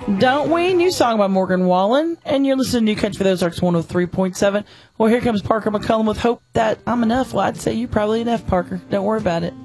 Don't we? New song by Morgan Wallen. And you're listening to New Country for those Ozarks 103.7. Well, here comes Parker McCullum with Hope That I'm Enough. Well, I'd say you're probably enough, Parker. Don't worry about it.